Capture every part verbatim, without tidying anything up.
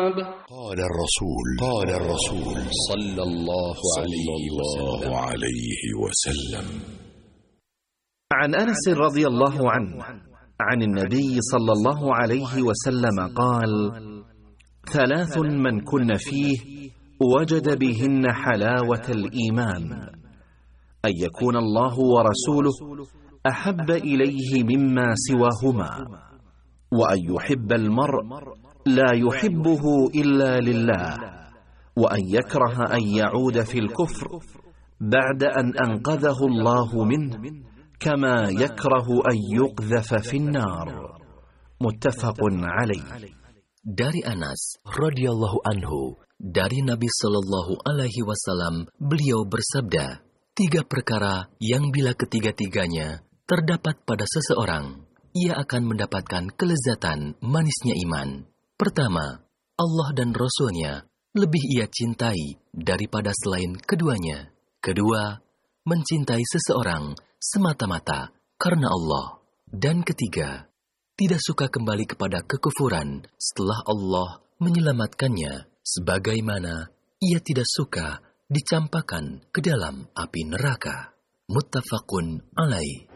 قال الرسول قال الرسول صلى الله عليه وسلم. عن أنس رضي الله عنه عن النبي صلى الله عليه وسلم قال: ثلاث من كن فيه وجد بهن حلاوة الإيمان: أن يكون الله ورسوله أحب إليه مما سواهما، وأن يحب المرء لا يحبه إلا لله، وأن يكره أن يعود في الكفر بعد أن أنقذه الله منه كما يكره أن يقذف في النار. متفق عليه. Dari Anas radhiyallahu anhu, dari Nabi sallallahu alaihi wasallam, beliau bersabda, tiga perkara yang bila ketiga-tiganya terdapat pada seseorang, ia akan mendapatkan kelezatan manisnya iman. Pertama, Allah dan Rasul-Nya lebih ia cintai daripada selain keduanya. Kedua, mencintai seseorang semata-mata karena Allah. Dan ketiga, tidak suka kembali kepada kekufuran setelah Allah menyelamatkannya, sebagaimana ia tidak suka dicampakkan ke dalam api neraka. Muttafaqun alaih.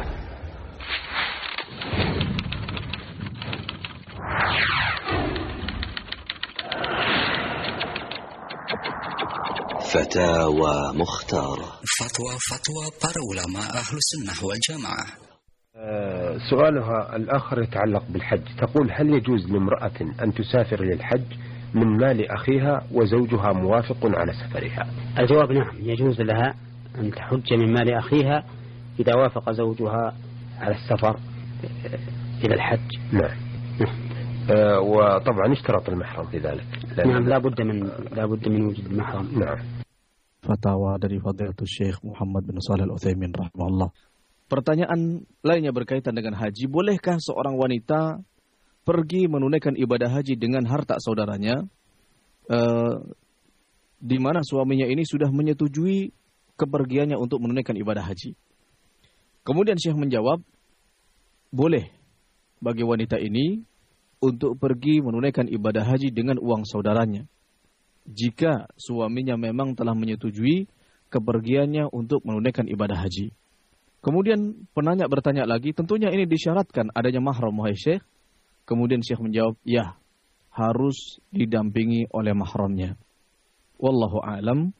Fatawa Mukhtar. Fatwa-fatwa para ulama ahlu sunnah wal jamaah. سؤالها الآخر يتعلق بالحج. تقول: هل يجوز لامرأة أن تسافر للحج من مال أخيها وزوجها موافق على سفرها؟ الجواب نعم، يجوز لها أن تحج من مال أخيها إذا وافق زوجها على السفر إلى الحج. نعم. أه وطبعا اشترط المحرم في ذلك. نعم، لا بد من لا بد من وجود المحرم. نعم. Fatwa dari Fadilatul Syekh Muhammad bin Shalih Al-Utsaimin rahimahullah. Pertanyaan lainnya berkaitan dengan haji. Bolehkah seorang wanita pergi menunaikan ibadah haji dengan harta saudaranya, eh, di mana suaminya ini sudah menyetujui kepergiannya untuk menunaikan ibadah haji? Kemudian Syekh menjawab, boleh bagi wanita ini untuk pergi menunaikan ibadah haji dengan uang saudaranya, jika suaminya memang telah menyetujui kepergiannya untuk menunaikan ibadah haji. Kemudian penanya bertanya lagi, tentunya ini disyaratkan adanya mahram, wahai Syekh? Kemudian Syekh menjawab, ya, harus didampingi oleh mahramnya. Wallahu a'lam.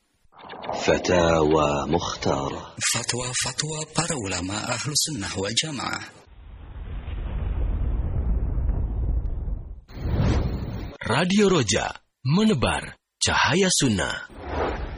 Fatawa Mukhtar. Fatwa-fatwa para ulama ahlu sunnah wal jamaah. Radio Roja, menebar cahaya sunnah.